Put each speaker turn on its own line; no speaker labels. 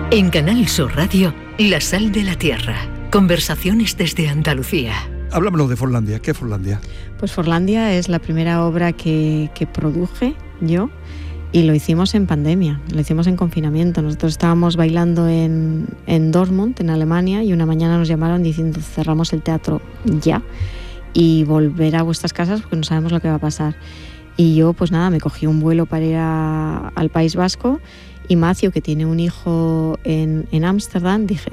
En Canal Sur Radio, La Sal de la Tierra. Conversaciones desde Andalucía.
Háblanos de Forlandia. ¿Qué es Forlandia?
Pues Forlandia es la primera obra que produje yo, y lo hicimos en pandemia, lo hicimos en confinamiento. Nosotros estábamos bailando en Dortmund, en Alemania, y una mañana nos llamaron diciendo: cerramos el teatro ya y volver a vuestras casas porque no sabemos lo que va a pasar. Y yo, pues nada, me cogí un vuelo para ir al País Vasco, y Macio, que tiene un hijo en Ámsterdam,